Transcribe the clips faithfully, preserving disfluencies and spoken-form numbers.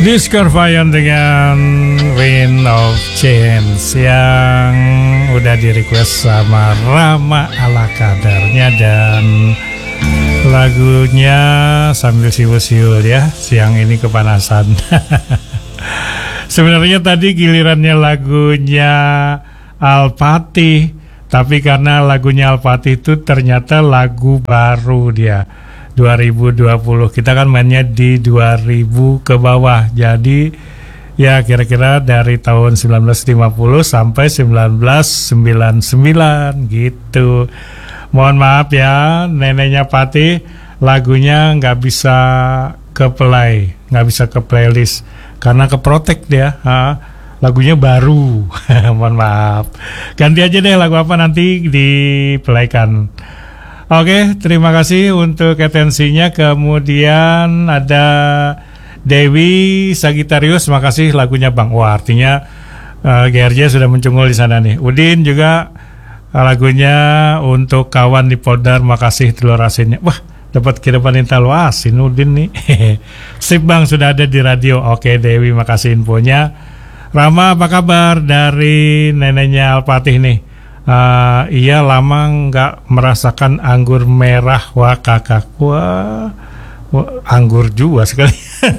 Discorvian dengan Wind of Change yang udah di request sama Rama ala kadarnya, dan lagunya sambil siul-siul ya, siang ini kepanasan. Sebenarnya tadi gilirannya lagunya Al-Fatih, tapi karena lagunya Al-Fatih itu ternyata lagu baru dia dua ribu dua puluh, kita kan mainnya di dua ribu ke bawah, jadi ya kira-kira dari tahun sembilan belas lima puluh sampai sembilan belas sembilan puluh sembilan gitu. Mohon maaf ya neneknya Fatih, lagunya nggak bisa ke play, nggak bisa ke playlist karena ke protect dia, ha? Lagunya baru. Mohon maaf, ganti aja deh lagu apa nanti di playkan. Oke, terima kasih untuk atensinya. Kemudian ada Dewi Sagitarius, makasih lagunya Bang. Wah, artinya uh, G R J sudah mencungul di sana nih. Udin juga uh, lagunya untuk kawan di Podar, makasih telur asinnya. Wah, dapat kiriman telur asin Udin nih. Sip Bang, sudah ada di radio. Oke Dewi, makasih infonya. Rama, apa kabar dari neneknya Al-Fatih nih? Uh, iya lama nggak merasakan anggur merah. Wah kakak, wah, wah anggur juga sekali.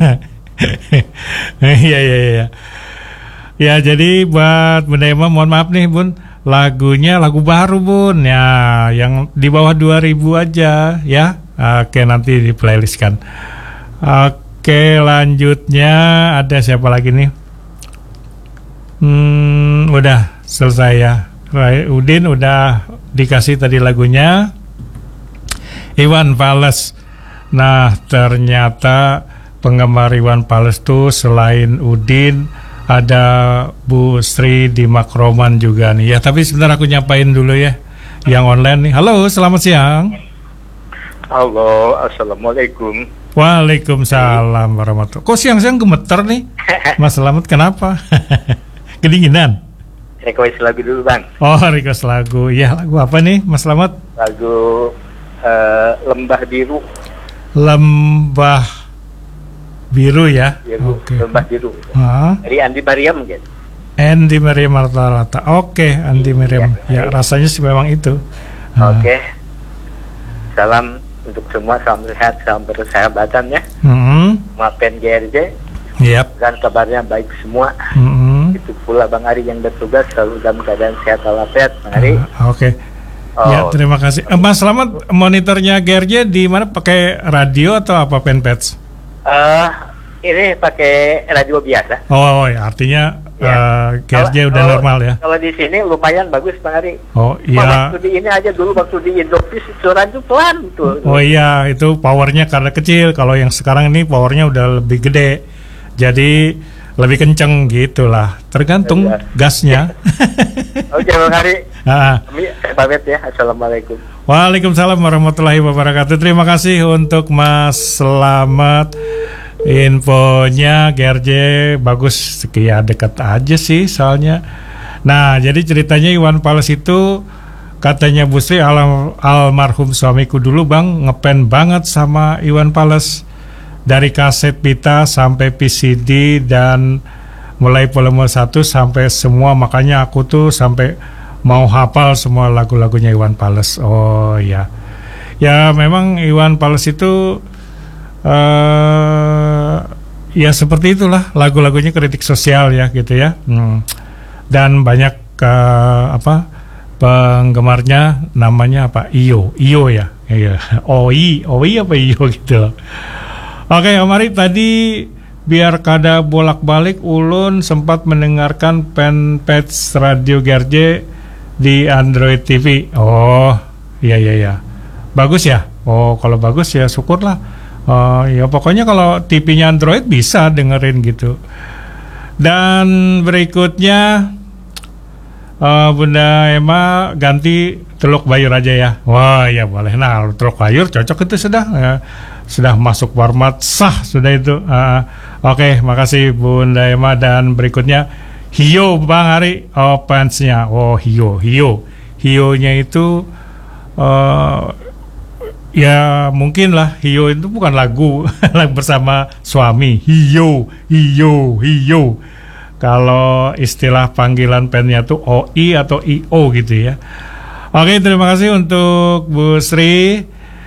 Iya iya iya. Ya jadi buat Bunda Emma, mohon maaf nih Bun, lagunya lagu baru Bun ya, yang di bawah dua ribu aja ya. Oke, nanti di playlist kan. Oke, lanjutnya ada siapa lagi nih? Hmm, udah selesai ya. Udin udah dikasih tadi lagunya Iwan Fals. Nah ternyata penggemar Iwan Fals tuh selain Udin ada Bu Sri di Makroman juga nih ya. Tapi sebentar aku nyapain dulu ya yang online nih. Halo, selamat siang. Halo, assalamualaikum. Waalaikumsalam warahmatullahi. Kok siang-siang gemeter nih Mas Selamat, kenapa? Kedinginan? Request lagu dulu Bang. Oh, request lagu. Iya, lagu apa nih Mas Slamet? Lagu uh, Lembah Biru. Lembah Biru ya? Biru. Okay. Lembah Biru. Ah. Dari Andi Mariam gitu. Andi Mariam Marta-Rata. Oke, okay, Andi Mariam. Ya, ya, rasanya sih memang itu. Ah. Oke. Okay. Salam untuk semua, salam sehat, salam persahabatan ya. Mm-hmm. Maafkan G R J. Yep. Dan kabarnya baik semua. Mm-hmm. Itu pula Bang Ari yang bertugas selalu dalam keadaan sehat walafiat, Bang Ari. Uh, Oke. Okay. Oh. Ya, terima kasih. Eh, Mas Slamet, monitornya G R J di mana? Pakai radio atau apa, penpatch? Eh, uh, ini pakai radio biasa. Oh, ya, artinya ya. uh, G R J kalau, udah kalau, normal ya. Kalau di sini lumayan bagus, Bang Ari. Oh, iya. Waktu di ini aja dulu waktu di Indovis suara itu pelan tuh. Oh iya, itu powernya karena kecil. Kalau yang sekarang ini powernya udah lebih gede. Jadi lebih kenceng gitulah, tergantung ya, gasnya. Oke Bang Hari, ah. kami pamit ya. Assalamualaikum. Waalaikumsalam warahmatullahi wabarakatuh. Terima kasih untuk Mas Slamet, infonya G R J bagus, sekian dekat aja sih soalnya. Nah jadi ceritanya Iwan Fals itu katanya Bu Sri, al- almarhum suamiku dulu Bang ngepen banget sama Iwan Fals. Dari kaset pita sampai P C D dan mulai volume satu sampai semua, makanya aku tuh sampai mau hafal semua lagu-lagunya Iwan Fals. Oh ya, ya memang Iwan Fals itu uh, ya seperti itulah, lagu-lagunya kritik sosial ya gitu ya. Hmm. Dan banyak uh, apa penggemarnya, namanya apa, Iyo, Iyo ya, iya, Oi, Oi apa Iyo gitu loh. Oke Om Ari, tadi biar kada bolak-balik ulun sempat mendengarkan fanpage Radio G R J di Android T V. Oh iya iya iya, bagus ya. Oh kalau bagus ya syukurlah. Oh ya pokoknya kalau T V-nya Android bisa dengerin gitu. Dan berikutnya uh, Bunda Emma ganti Teluk Bayur aja ya. Wah ya boleh. Nah Teluk Bayur cocok itu sudah ya. Sudah masuk format sah sudah itu. Uh, Oke, okay, makasih Bunda Emma. Dan berikutnya Hio Bang Ari, oh fansnya. Oh Hio, Hio, Hio-nya itu uh, Ya mungkin lah, hiyo itu bukan lagu lagu bersama suami. Hiyo, hiyo, hiyo. Kalau istilah panggilan pennya tuh O I atau I O gitu ya. Oke, terima kasih untuk Bu Sri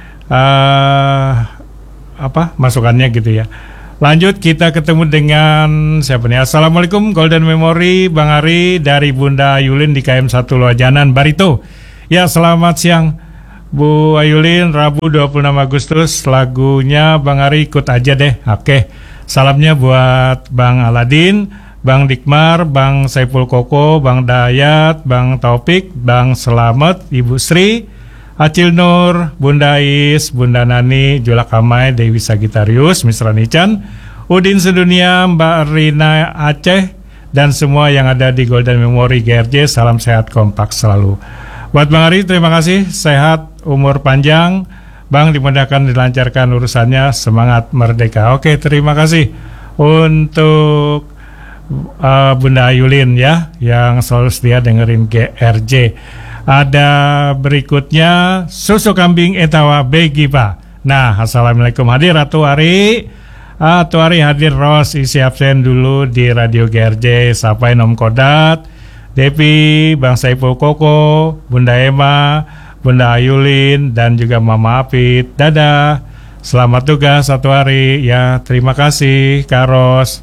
uh, apa masukannya gitu ya. Lanjut kita ketemu dengan siapa nih? Assalamualaikum Golden Memory Bang Ari dari Bunda Ayulin di K M satu Loajanan Barito. Ya, selamat siang Bu Ayulin, Rabu dua puluh enam Agustus, lagunya Bang Ari ikut aja deh. Oke, salamnya buat Bang Aladin, Bang Dikmar, Bang Saiful Koko, Bang Dayat, Bang Taufik, Bang Selamat, Ibu Sri, Acil Nur, Bunda Is, Bunda Nani, Julak Kamai, Dewi Sagitarius, Misra Nican, Udin Sedunia, Mbak Rina Aceh, dan semua yang ada di Golden Memory G R J. Salam sehat kompak selalu. Buat Bang Ari, terima kasih, sehat, umur panjang, Bang, dimudahkan, dilancarkan urusannya, semangat merdeka. Oke, terima kasih untuk uh, Bunda Ayulin ya, yang selalu setia dengerin G R J. Ada berikutnya, susu kambing etawa begi Pak. Nah, assalamualaikum, hadir Ratu Ari. Ratu Ari hadir, Ros isi absen dulu di Radio G R J. Sapain Om Kodat, Devi, Bang Saiful Koko, Bunda Ema, Bunda Ayulin, dan juga Mama Apit. Dadah, selamat tugas satu hari. Ya, terima kasih Karos.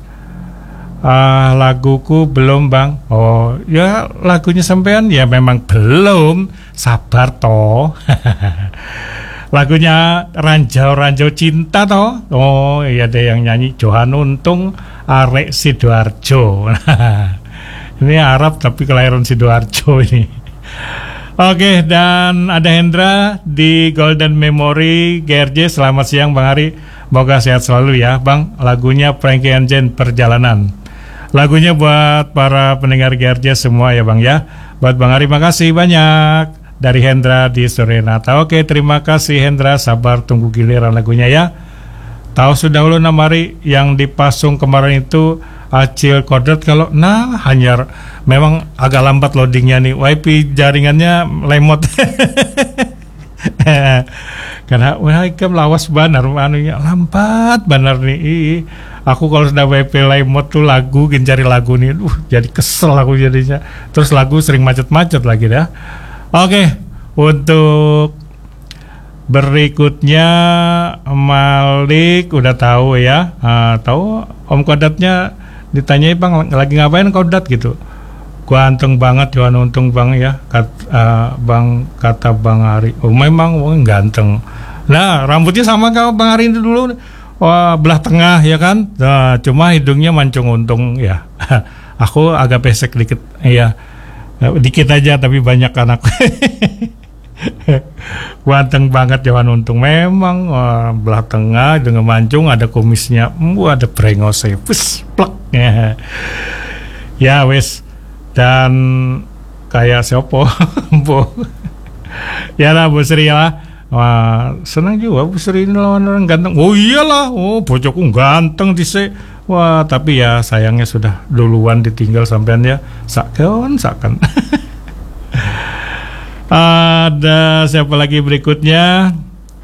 uh, Laguku belum Bang. Oh ya, lagunya sampean ya memang belum. Sabar toh. Lagunya Ranjau-Ranjau Cinta toh. Oh iya, ada yang nyanyi Johan Untung, Arek Sidoarjo. Ini Arab tapi kelahiran Sidoarjo ini. Oke, dan ada Hendra di Golden Memory G R J. Selamat siang Bang Ari, semoga sehat selalu ya Bang. Lagunya Frankie and Jen, Perjalanan. Lagunya buat para pendengar G R J semua ya Bang ya. Buat Bang Ari, makasih banyak. Dari Hendra di Surenata. Oke, terima kasih Hendra, sabar tunggu giliran lagunya ya. Tahu sudah ulun Ari yang dipasung kemarin itu Acil Kodrat. Kalau nah hanya memang agak lambat loadingnya nih, wifi jaringannya lemot. Karena wah ikam lawas banar anunya lambat banar nih. Aku kalau sudah wifi lemot tuh lagu cari lagu nih, uh jadi kesel aku jadinya. Terus lagu sering macet-macet lagi dah. Oke, untuk berikutnya Malik udah tahu ya. Uh, tahu Om Kodatnya. Ditanyai Bang lagi ngapain Kodat gitu. Ganteng banget Johan Untung Bang ya, Kat, uh, Bang kata Bang Ari. Oh memang oh, ganteng. Nah rambutnya sama kayak Bang Ari itu dulu. Wah belah tengah ya kan. Nah, cuma hidungnya mancung untung ya. Aku agak pesek dikit ya. Dikit aja tapi banyak anak. Ganteng banget Johan Untung memang. Wah, belah tengah dengan mancung, ada kumisnya. Wah ada brengosnya. Pus plek. Ya wes, dan kayak siopo Bu. Ya lah Bu Sri lah. Wah senang juga Bu Sri ini lawan orang ganteng. Oh iyalah, oh bojokku ganteng dise. Wah tapi ya sayangnya sudah duluan ditinggal sampean ya. Sakon sakon. Ada siapa lagi berikutnya?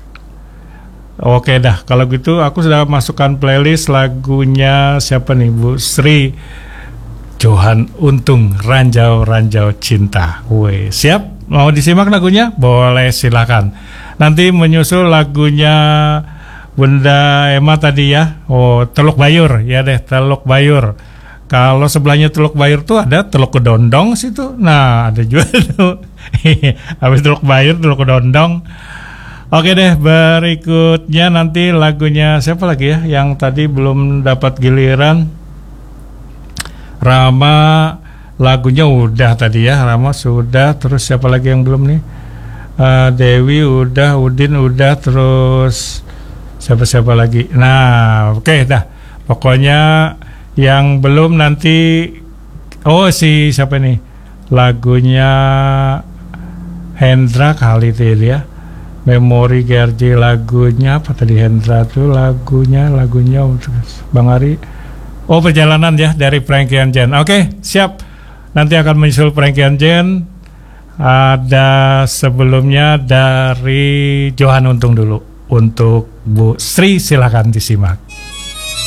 Oke dah, kalau gitu aku sudah masukkan playlist lagunya siapa nih Bu Sri, Johan Untung, Ranjau-Ranjau Cinta. Woi, siap? Mau disimak lagunya? Boleh, silakan. Nanti menyusul lagunya Bunda Emma tadi ya. Oh, Teluk Bayur, ya deh, Teluk Bayur. Kalau sebelahnya Teluk Bayur tuh ada Teluk Kedondong situ. Nah, ada juga tuh. Habis Teluk Bayur, Teluk Kedondong. Oke deh, berikutnya nanti lagunya siapa lagi ya yang tadi belum dapat giliran. Rama, lagunya udah tadi ya, Rama sudah. Terus siapa lagi yang belum nih? uh, Dewi udah, Udin udah. Terus siapa-siapa lagi? Nah oke okay, dah. Pokoknya yang belum nanti. Oh si siapa nih? Lagunya Hendra kali itu ya. Memori G R J lagunya apa tadi Hendra tuh lagunya lagunya Bang Ari. Oh Perjalanan ya dari Frankie and Jen. Oke siap. Nanti akan menyusul Frankie and Jen. ada sebelumnya dari Johan Untung dulu. Untuk Bu Sri silakan disimak.